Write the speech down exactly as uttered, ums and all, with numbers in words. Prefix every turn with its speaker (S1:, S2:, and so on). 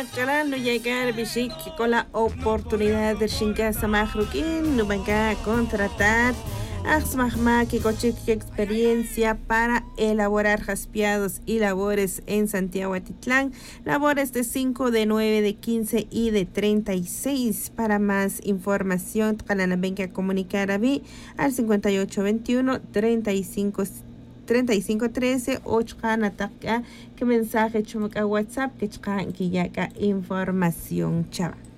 S1: Querendo llegar Bishik con la oportunidad de Shinka Samahrukin, no venga a contratar Axmahma que coche experiencia para elaborar jaspeados y labores en Santiago Atitlán, labores de cinco, de nueve, de quince y de treinta y seis. Para más información, Calana venga a comunicar a mí al cincuenta y ocho veintiuno treinta y cinco treinta y cinco trece ocho que mensaje chumuca WhatsApp que chka que ya información chava.